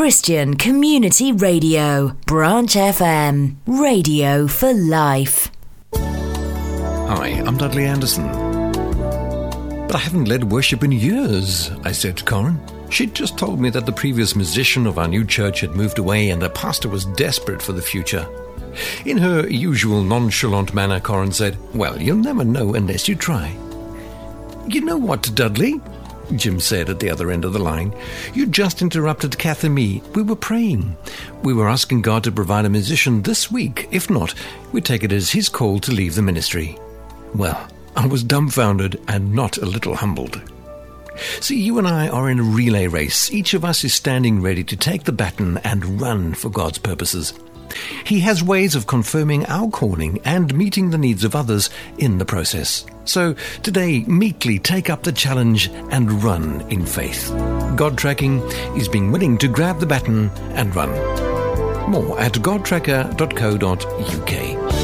Christian Community Radio, Branch FM, radio for life. Hi, I'm Dudley Anderson. But I haven't led worship in years, I said to Corin. She'd just told me that the previous musician of our new church had moved away and the pastor was desperate for the future. In her usual nonchalant manner, Corin said, "Well, you'll never know unless you try." "You know what, Dudley?" Jim said at the other end of the line. "You just interrupted Kath and me. We were praying. We were asking God to provide a musician this week. If not, we'd take it as his call to leave the ministry." Well, I was dumbfounded and not a little humbled. See, you and I are in a relay race. Each of us is standing ready to take the baton and run for God's purposes. He has ways of confirming our calling and meeting the needs of others in the process. So today, meekly take up the challenge and run in faith. God Tracking is being willing to grab the baton and run. More at godtracker.co.uk.